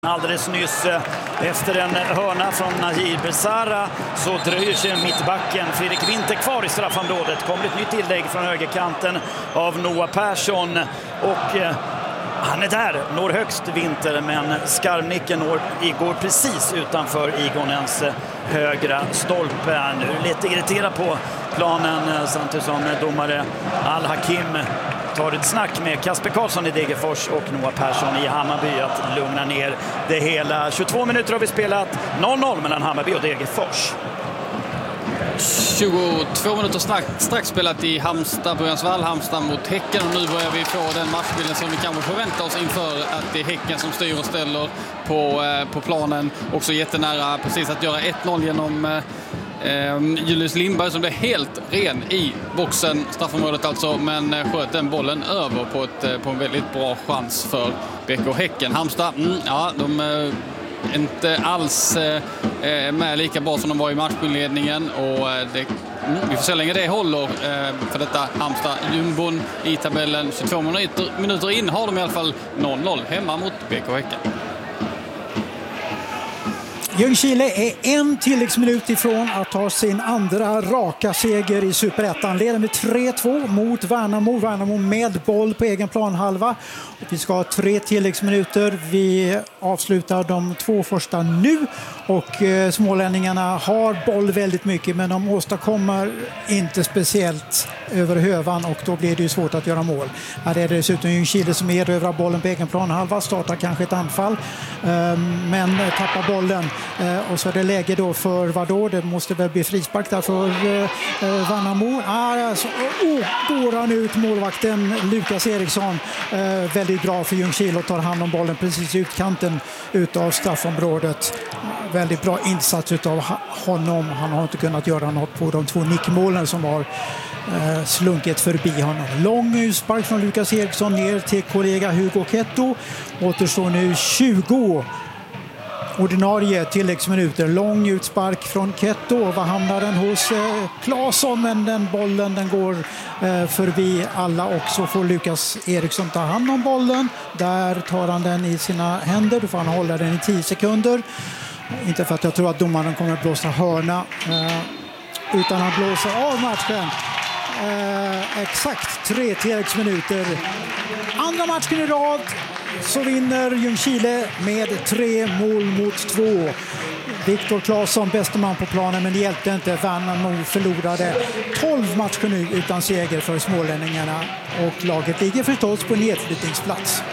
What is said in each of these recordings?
Alldeles nyss efter en hörna från Nahir Besara så dröjer sig mittbacken Fredrik Winter kvar i straffområdet. Kommer ett nytt tillägg från högerkanten av Noah Persson och han är där, når högst Winter, men skarvnicken går precis utanför Igonens högra stolpe. Nu lite irriterad på planen samtidigt som domare Al-Hakim tar ett snack med Kasper Karlsson i Degerfors och Noah Persson i Hammarby att lugna ner det hela. 22 minuter har vi spelat, 0-0 mellan Hammarby och Degerfors. 22 minuter strax spelat i Halmstad, Brynäsvall, Halmstad mot Häcken, och nu börjar vi få den matchbilden som vi kanske förväntar oss inför att det är Häcken som styr och ställer på planen. Också jättenära precis att göra 1-0 genom Julius Lindberg som blev helt ren i boxen, straffområdet alltså, men sköt den bollen över på en väldigt bra chans för BK Häcken. Halmstad, de inte alls med lika bra som de var i matchinledningen, och vi får se länge det håller för detta Halmstad. Jumbon i tabellen 22 minuter in har de i alla fall 0-0 hemma mot BK Häcken. Ljungskile är en tilläggsminut ifrån att ta sin andra raka seger i Superettan. Leder med 3-2 mot Värnamo. Värnamo med boll på egen planhalva. Och vi ska ha 3 tilläggsminuter. Vi avslutar de 2 första nu. Och smålänningarna har boll väldigt mycket, men de åstadkommer inte speciellt över hövan, och då blir det ju svårt att göra mål. Här är det dessutom Ljungskile som erövrar bollen på egen planhalva. Startar kanske ett anfall, men tappar bollen. Och så är det läge då för vadå? Det måste väl bli frispark där för Värnamo. Går han ut, målvakten Lukas Eriksson. Väldigt bra för Ljungskile och tar hand om bollen precis i utkanten utav straffområdet. Väldigt bra insats utav honom. Han har inte kunnat göra något på de 2 nickmålen som har slunkit förbi honom. Lång utspark från Lukas Eriksson ner till kollega Hugo Ketto. Återstår nu 20 ordinarie tilläggsminuter. Lång utspark från Ketto. Vad hamnar den hos Claesson, men den bollen den går förbi alla, och så får Lukas Eriksson ta hand om bollen. Där tar han den i sina händer. Då får han hålla den i 10 sekunder. Inte för att jag tror att domaren kommer att blåsa hörna, utan han blåser av matchen. Exakt 3 tilläggsminuter. Andra matchen i rad så vinner Ljungskile med 3 mål mot 2. Viktor Claesson bäste man på planen, men det hjälpte inte. Värnamo förlorade 12 matcher nu utan seger för smålänningarna, och laget ligger förstås på nedflyttningsplats.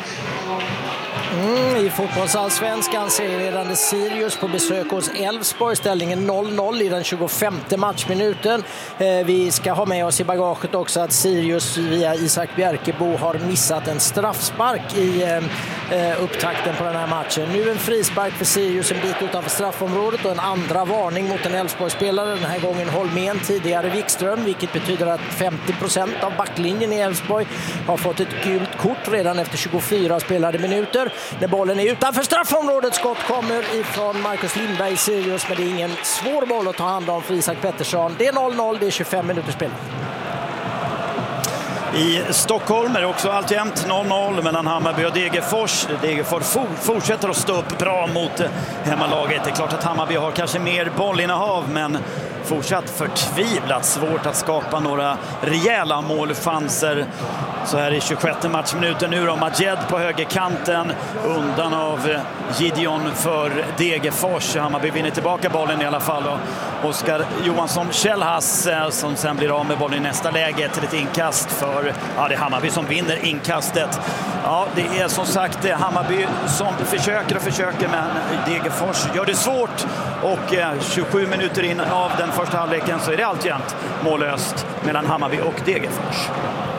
I fotbollsallsvenskan serieledande Sirius på besök hos Elfsborg. Ställningen 0-0 i den 25:e matchminuten. Vi ska ha med oss i bagaget också att Sirius via Isak Bjerkebo har missat en straffspark i upptakten på den här matchen. Nu en frispark för Sirius en bit utanför straffområdet och en andra varning mot en Elfsborg-spelare. Den här gången Holmén, tidigare Wikström, vilket betyder att 50% av backlinjen i Elfsborg har fått ett gult kort redan efter 24 spelade minuter. När bollen är utanför straffområdet, skott kommer ifrån Marcus Lindberg i Sirius, men det är ingen svår boll att ta hand om för Isak Pettersson. Det är 0-0, det är 25 minuter spel. I Stockholm är det också alltjämt 0-0 mellan Hammarby och Degerfors. Degerfors fortsätter att stå upp bra mot hemmalaget. Det är klart att Hammarby har kanske mer bollinnehav, men fortsatt förtvivlat svårt att skapa några rejäla målchanser. Så här i 26:e matchminuten nu då, Majed på högerkanten undan av Gideon för Degerfors. Hammarby vinner tillbaka bollen i alla fall, och Oskar Johansson Kjellhass som sen blir av med bollen i nästa läge till ett inkast för det är Hammarby som vinner inkastet. Ja, det är som sagt Hammarby som försöker, men Degerfors gör det svårt, och 27 minuter in av den första halvleken så är det alltjämt mållöst mellan Hammarby och Degerfors.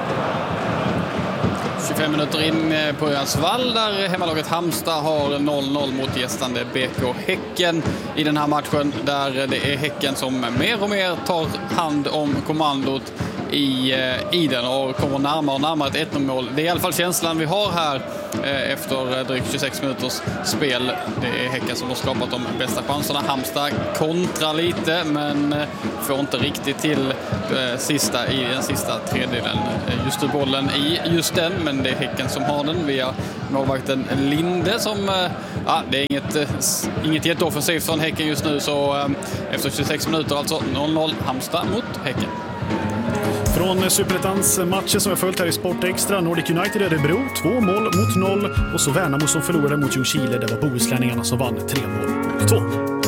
25 minuter in på Brynäsvall där hemmalaget Halmstad har 0-0 mot gästande BK Häcken i den här matchen, där det är Häcken som mer och mer tar hand om kommandot i den och kommer närmare och närmare ett 1-0-mål. Det är i alla fall känslan vi har här efter drygt 26 minuters spel. Det är Häcken som har skapat de bästa chanserna. Halmstad kontrar lite, men får inte riktigt till i den sista tredjedelen. Just bollen i just den, men det är Häcken som har den via målvakten Linde som Ja, det är inget jätteoffensivt från Häcken just nu, så efter 26 minuter alltså 0-0 Halmstad mot Häcken. Från Superettans matcher som jag följt här i Sport Extra, Nordic United Örebro 2-0 mot 0 och så Värnamo som förlorade mot Ljungskile. Det var bohuslänningarna som vann 3-0 mot 2.